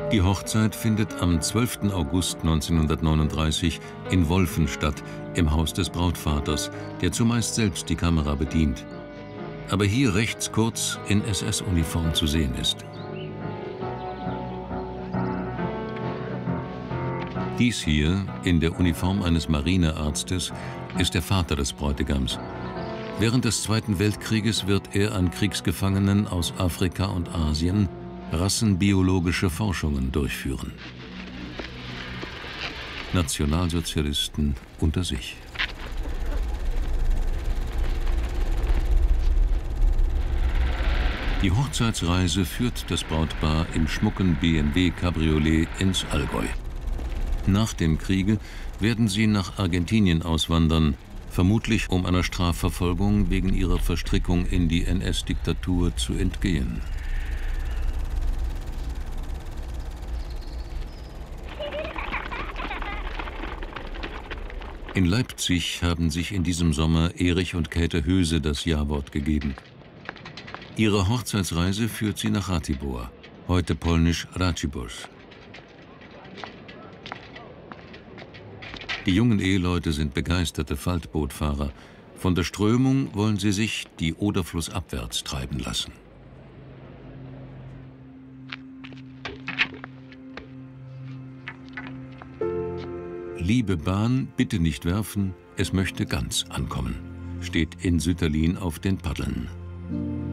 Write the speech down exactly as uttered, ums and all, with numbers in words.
Die Hochzeit findet am zwölften August neunzehnhundertneununddreißig in Wolfen statt, im Haus des Brautvaters, der zumeist selbst die Kamera bedient, aber hier rechts kurz in S S-Uniform zu sehen ist. Dies hier, in der Uniform eines Marinearztes, ist der Vater des Bräutigams. Während des Zweiten Weltkrieges wird er an Kriegsgefangenen aus Afrika und Asien rassenbiologische Forschungen durchführen. Nationalsozialisten unter sich. Die Hochzeitsreise führt das Brautpaar im schmucken B M W-Cabriolet ins Allgäu. Nach dem Kriege werden sie nach Argentinien auswandern, vermutlich um einer Strafverfolgung wegen ihrer Verstrickung in die N S-Diktatur zu entgehen. In Leipzig haben sich in diesem Sommer Erich und Käthe Höse das Ja-Wort gegeben. Ihre Hochzeitsreise führt sie nach Ratibor, heute polnisch Racibórz. Die jungen Eheleute sind begeisterte Faltbootfahrer. Von der Strömung wollen sie sich die Oder flussabwärts treiben lassen. Liebe Bahn, bitte nicht werfen, es möchte ganz ankommen, steht in Sütterlin auf den Paddeln.